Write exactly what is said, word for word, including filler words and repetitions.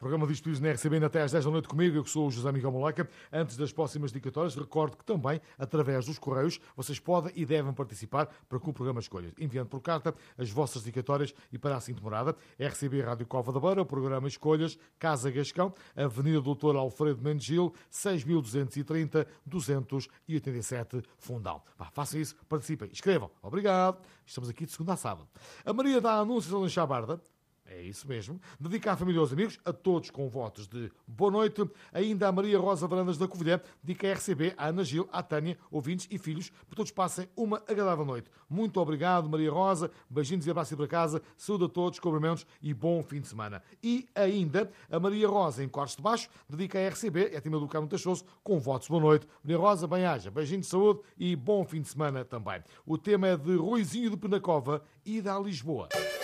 Programa de Despedidos na R C B até às dez da noite comigo, eu que sou o José Miguel Moleca. Antes das próximas dedicatórias, recordo que também, através dos correios, vocês podem e devem participar para que o programa escolha, enviando por carta as vossas dedicatórias e para a seguinte morada: R C B Rádio Cova da Beira, o programa Escolhas, Casa Gascão, Avenida Doutor Alfredo Mendes Gil, seis mil duzentos e trinta, duzentos e oitenta e sete, Fundão. Vá, façam isso, participem, escrevam. Obrigado. Estamos aqui de segunda a sábado. A Maria dá anúncios a Chabarda. É isso mesmo. Dedica à família e aos amigos, a todos com votos de boa noite. Ainda a Maria Rosa Varandas da Covilhã dedica a R C B, a Ana Gil, à Tânia, ouvintes e filhos, para todos passem uma agradável noite. Muito obrigado, Maria Rosa. Beijinhos e abraços para casa. Saúde a todos, cumprimentos e bom fim de semana. E ainda a Maria Rosa, em Cortes de Baixo, dedica a R C B, é a Tima do Carmo Tachoso, com votos de boa noite. Maria Rosa, bem-aja. Beijinhos de saúde e bom fim de semana também. O tema é de Ruizinho de Penacova e da Lisboa.